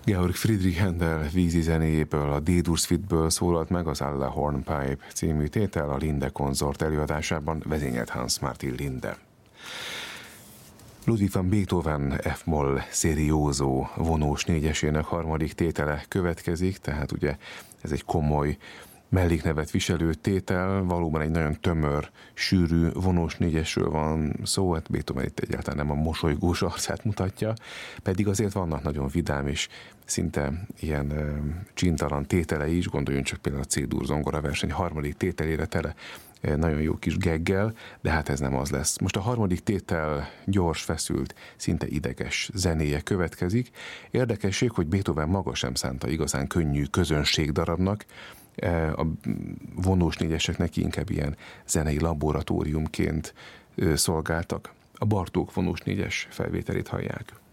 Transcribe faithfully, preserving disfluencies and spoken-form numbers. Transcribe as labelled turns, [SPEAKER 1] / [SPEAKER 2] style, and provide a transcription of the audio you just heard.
[SPEAKER 1] Georg Friedrich Händel vízi zenéjéből, a D-dur Suite-ből szólalt meg az Alle Hornpipe című tétel a Linde Konzort előadásában, vezényelt Hans Martin Linde. Ludwig van Beethoven F-moll Serioso vonós négyesének harmadik tétele következik, tehát ugye ez egy komoly melléknevet viselő tétel, valóban egy nagyon tömör, sűrű vonós négyesről van szó, hát Beethoven itt egyáltalán nem a mosolygós arcát mutatja, pedig azért vannak nagyon vidám és szinte ilyen uh, csintalan tételei is, gondoljunk csak például a C-dur zongora verseny harmadik tételére tele uh, nagyon jó kis geggel, de hát ez nem az lesz. Most a harmadik tétel gyors, feszült, szinte ideges zenéje következik. Érdekesség, hogy Beethoven maga sem szánta igazán könnyű közönségdarabnak, a vonós négyesek neki inkább ilyen zenei laboratóriumként szolgáltak. A Bartók vonós négyes felvételét hallják.